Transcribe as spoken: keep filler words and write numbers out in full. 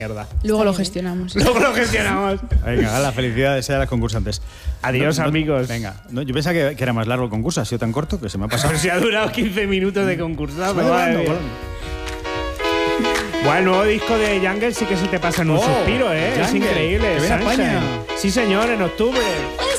Mierda. Luego lo gestionamos. Luego lo gestionamos. Venga, la felicidad de ser a los concursantes. Adiós, No, no, amigos. Venga, no, yo pensaba que, que era más largo el concurso, ha sido tan corto que se me ha pasado. Pero si ha durado quince minutos de concursado. Se me ha madre volando, mía. volando. Bueno, el nuevo disco de Jungle sí que se te pasa en un Oh, suspiro, ¿eh? Es Jungle, increíble. que viene a Sunshine. España. Sí, señor, en octubre.